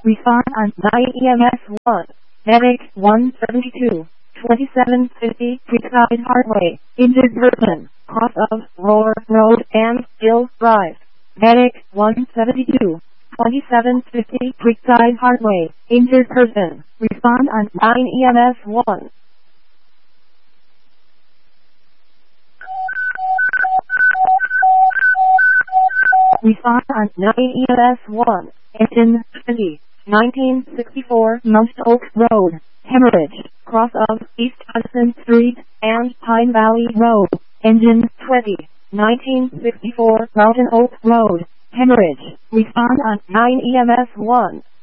Respond on 9 EMS 1. Medic 172. 2750 Creekside Parkway. Injured person. Cross of Roar Road and Hill Drive. Medic 172. 2750 Creekside Parkway. Injured person. Respond on 9 EMS 1. Respond on 9 EMS 1. Engine 20. 1964 Mount Oak Road. Hemorrhage. Cross of East Hudson Street and Pine Valley Road. Engine 20. 1964 Mountain Oak Road. Hemorrhage. Respond on 9 EMS 1.